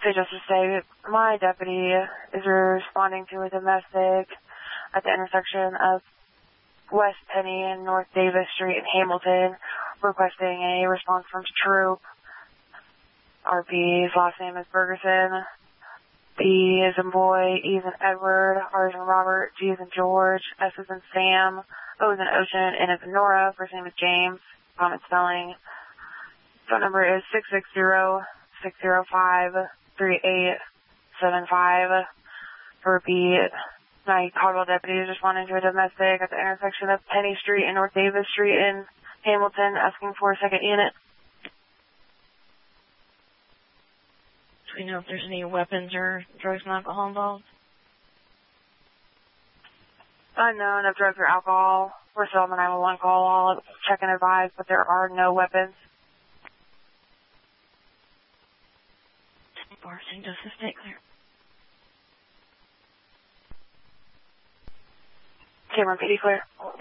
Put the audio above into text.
Say Justice Day, my deputy is responding to a domestic at the intersection of West Penny and North Davis Street in Hamilton, requesting a response from Troop. RP's last name is Ferguson. B is in boy, E is in Edward, R is in Robert, G is in George, S is in Sam, O is in Ocean, N is in Nora, first name is James, common spelling. Phone number is 660-605-3875. For B, my Caldwell deputy is responding to a domestic at the intersection of Penny Street and North Davis Street in Hamilton, asking for a second unit. Do we know if there's any weapons or drugs and alcohol involved? Unknown of drugs or alcohol. We're still on the 911 call. I'll check and advise, but there are no weapons. Barton, does this stay clear? Cameron PD clear.